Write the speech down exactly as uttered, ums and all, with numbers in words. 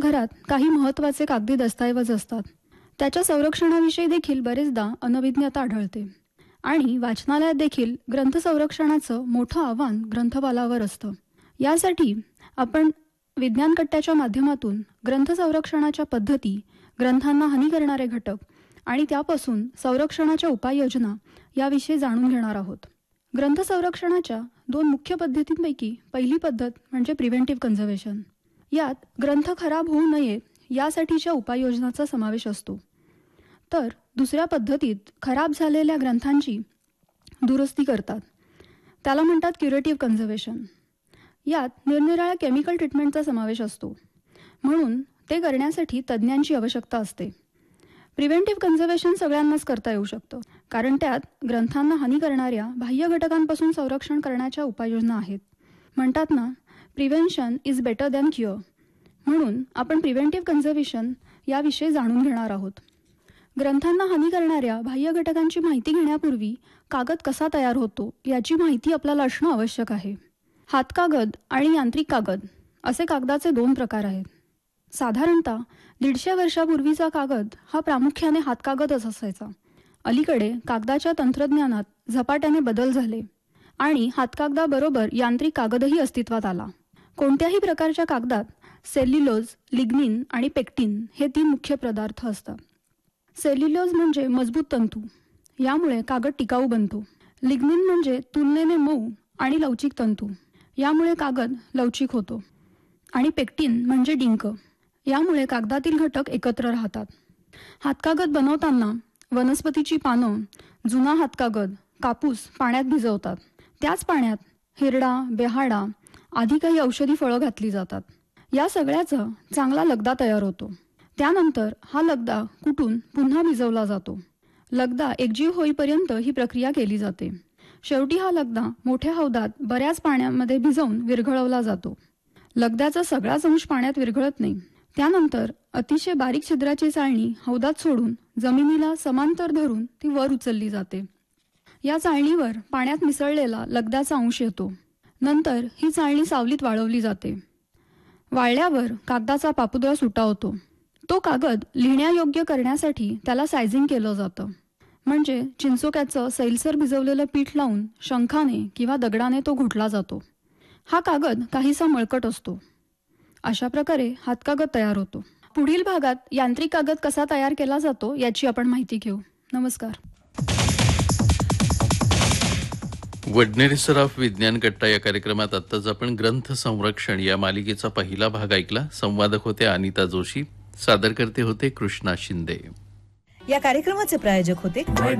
घरात काही महत्त्वाचे कागदी दस्तऐवज असतात. त्याच्या संरक्षणाविषयी देखील बरेचदा अनभिज्ञता आढळते आणि वाचनालयात देखील ग्रंथ संरक्षणाचं मोठं आव्हान ग्रंथपालावर असतं. यासाठी आपण विज्ञान कट्ट्याच्या माध्यमातून ग्रंथ संरक्षणाच्या पद्धती, ग्रंथांना हानी करणारे घटक आणि त्यापासून संरक्षणाच्या उपाययोजना याविषयी जाणून घेणार आहोत. ग्रंथ संरक्षणाच्या दोन मुख्य पद्धतींपैकी पहिली पद्धत म्हणजे प्रिव्हेंटिव्ह कन्झर्वेशन. यात ग्रंथ खराब होऊ नये यासाठीच्या उपाययोजनांचा समावेश असतो. तर दुसऱ्या पद्धतीत खराब झालेल्या ग्रंथांची दुरुस्ती करतात. त्याला म्हणतात क्युरेटिव्ह कन्झर्वेशन. यात निरनिराळ्या केमिकल ट्रीटमेंटचा समावेश असतो, म्हणून ते करण्यासाठी तज्ज्ञांची आवश्यकता असते. प्रिव्हेंटिव्ह कन्झर्वेशन सगळ्यांनाच करता येऊ शकतं, कारण त्यात ग्रंथांना हानी करणाऱ्या बाह्य घटकांपासून संरक्षण करण्याच्या उपाययोजना आहेत. म्हणतात ना, prevention is better than cure. म्हणून आपण प्रिव्हेंटिव्ह कन्झर्वेशन याविषयी जाणून घेणार आहोत. ग्रंथांना हानी करणाऱ्या बाह्य घटकांची माहिती घेण्यापूर्वी कागद कसा तयार होतो याची माहिती आपल्याला असणं आवश्यक आहे. हातकागद आणि यांत्रिक कागद असे कागदाचे दोन प्रकार आहेत. साधारणतः दीडशे वर्षापूर्वीचा कागद हा प्रामुख्याने हातकागदच असायचा. अलीकडे कागदाच्या तंत्रज्ञानात झपाट्याने बदल झाले आणि हातकागदाबरोबर यांत्रिक कागदही अस्तित्वात आला. कोणत्याही प्रकारच्या कागदात सेल्युलोज, लिग्निन आणि पेक्टिन हे तीन मुख्य पदार्थ असतात. सेल्युलोज म्हणजे मजबूत तंतू, यामुळे कागद टिकाऊ बनतो. लिग्निन म्हणजे तुलनेने मऊ आणि लवचिक तंतू, यामुळे कागद लवचिक होतो. आणि पेक्टिन म्हणजे डिंक, यामुळे कागदातील घटक एकत्र राहतात. हातकागद बनवताना वनस्पतीची पानं, जुना हातकागद, कापूस पाण्यात भिजवतात. त्याच पाण्यात हिरडा, बेहाडा आदी काही औषधी फळं घातली जातात. या सगळ्याचा चांगला लगदा तयार होतो. त्यानंतर हा लगदा कुटून पुन्हा भिजवला जातो. लगदा एकजीव होईपर्यंत ही प्रक्रिया केली जाते. शेवटी हा लगदा मोठ्या हौदात बऱ्याच पाण्यामध्ये भिजवून विरघळवला जातो. लगद्याचा सगळाच अंश पाण्यात विरघळत नाही. त्यानंतर अतिशय बारीक छिद्राची चाळणी हौदात सोडून जमिनीला समांतर धरून ती वर उचलली जाते. या चाळणीवर पाण्यात मिसळलेला लगद्याचा अंश येतो. नंतर ही चाळणी सावलीत वाळवली जाते. वाळल्यावर कागदाचा पापुद्रा सुटा होतो. तो कागद लिहिण्यायोग्य करण्यासाठी त्याला सायझिंग केलं जातं. म्हणजे चिंचोक्याचं सैलसर भिजवलेलं पीठ लावून शंखाने किंवा दगडाने तो घोटला जातो. हा कागद काहीसा मळकट असतो. अशा प्रकारे हातकागद तयार होतो. पुढील भागात यांत्रिक कागद कसा तयार केला जातो याची आपण माहिती घेऊ. नमस्कार. वडनेरे सराफ विज्ञान कट्टा या कार्यक्रमात आत्ताच आपण ग्रंथ संरक्षण या मालिकेचा पहिला भाग ऐकला. संवादक होते अनिता जोशी, सादरकर्ते होते कृष्णा शिंदे. या कार्यक्रमाचे प्रायोजक होते